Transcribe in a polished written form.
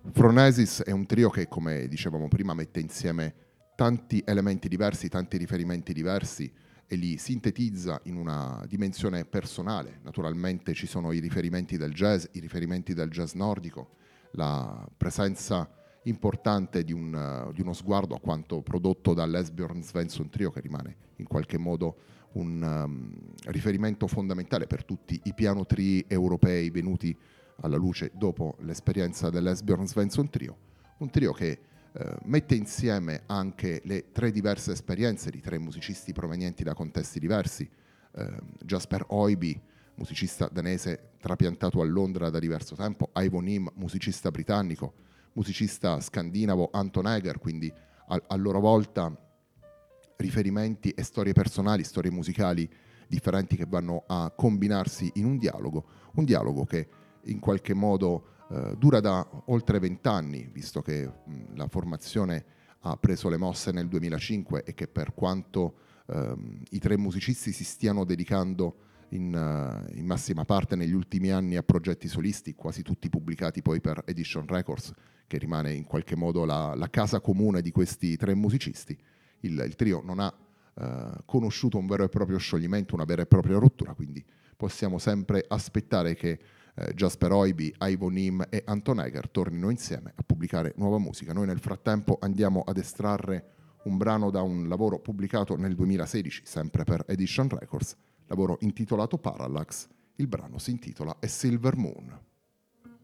Phronesis è un trio che, come dicevamo prima, mette insieme tanti elementi diversi, tanti riferimenti diversi e li sintetizza in una dimensione personale. Naturalmente ci sono i riferimenti del jazz nordico, la presenza importante di uno sguardo a quanto prodotto dall'Esbjörn Svensson Trio, che rimane in qualche modo un riferimento fondamentale per tutti i piano trii europei venuti alla luce dopo l'esperienza dell'Esbjörn Svensson Trio, un trio che mette insieme anche le tre diverse esperienze di tre musicisti provenienti da contesti diversi. Jasper Oiby, musicista danese trapiantato a Londra da diverso tempo, Ivo Nim, musicista britannico, musicista scandinavo Anton Eger, quindi a loro volta riferimenti e storie personali, storie musicali differenti che vanno a combinarsi in un dialogo che in qualche modo dura da oltre 20 anni, visto che la formazione ha preso le mosse nel 2005 e che per quanto i tre musicisti si stiano dedicando in massima parte negli ultimi anni a progetti solisti, quasi tutti pubblicati poi per Edition Records, che rimane in qualche modo la casa comune di questi tre musicisti, il trio non ha conosciuto un vero e proprio scioglimento, una vera e propria rottura, quindi possiamo sempre aspettare che Jasper Oiby, Ivo Nim e Anton Eger tornino insieme a pubblicare nuova musica. Noi nel frattempo andiamo ad estrarre un brano da un lavoro pubblicato nel 2016, sempre per Edition Records, lavoro intitolato Parallax. Il brano si intitola A Silver Moon.